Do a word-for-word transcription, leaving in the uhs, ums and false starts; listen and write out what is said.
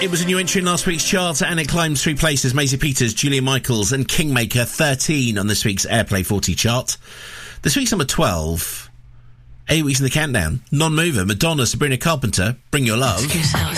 It was a new entry in last week's chart, and it climbs three places. Maisie Peters, Julia Michaels and Kingmaker, thirteen on this week's Airplay forty chart. This week's number twelve, eight weeks in the countdown, non-mover, Madonna, Sabrina Carpenter, Bring Your Love.